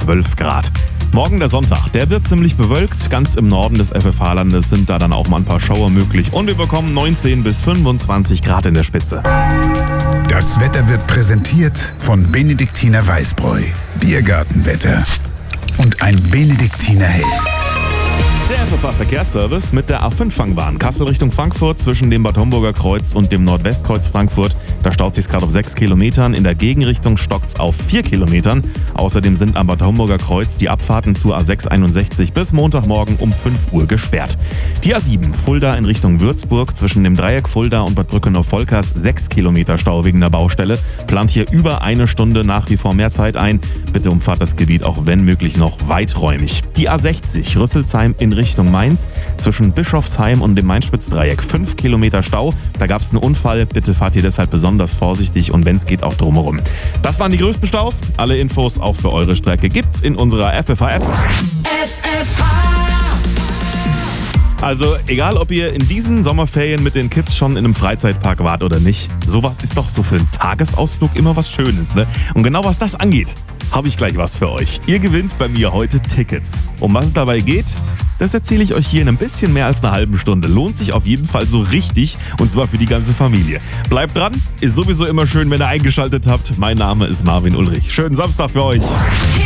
12 Grad. Morgen der Sonntag, der wird ziemlich bewölkt. Ganz im Norden des FFH-Landes sind da dann auch mal ein paar Schauer möglich. Und wir bekommen 19 bis 25 Grad in der Spitze. Das Wetter wird präsentiert von Benediktiner Weißbräu, Biergartenwetter und ein Benediktiner Hell. Der FFH-Verkehrsservice mit der A5-Fangbahn Kassel Richtung Frankfurt zwischen dem Bad Homburger Kreuz und dem Nordwestkreuz Frankfurt. Da staut sich's gerade auf 6 Kilometern. In der Gegenrichtung stockt's auf 4 Kilometern. Außerdem sind am Bad Homburger Kreuz die Abfahrten zur A661 bis Montagmorgen um 5 Uhr gesperrt. Die A7 Fulda in Richtung Würzburg zwischen dem Dreieck Fulda und Bad Brückenau-Volkers 6 Kilometer Stau wegen der Baustelle. Plant hier über eine Stunde nach wie vor mehr Zeit ein. Bitte umfahrt das Gebiet auch wenn möglich noch weiträumig. Die A60 Rüsselsheim in Richtung Mainz zwischen Bischofsheim und dem Mainspitzdreieck 5 Kilometer Stau. Da gab es einen Unfall. Bitte fahrt ihr deshalb besonders vorsichtig und wenn es geht auch drumherum. Das waren die größten Staus. Alle Infos auch für eure Strecke gibt's in unserer FFH-App. Also egal, ob ihr in diesen Sommerferien mit den Kids schon in einem Freizeitpark wart oder nicht, sowas ist doch so für einen Tagesausflug immer was Schönes, ne? Und genau was das angeht, habe ich gleich was für euch. Ihr gewinnt bei mir heute Tickets. Um was es dabei geht, das erzähle ich euch hier in ein bisschen mehr als einer halben Stunde. Lohnt sich auf jeden Fall so richtig und zwar für die ganze Familie. Bleibt dran, ist sowieso immer schön, wenn ihr eingeschaltet habt. Mein Name ist Marvin Ulrich. Schönen Samstag für euch.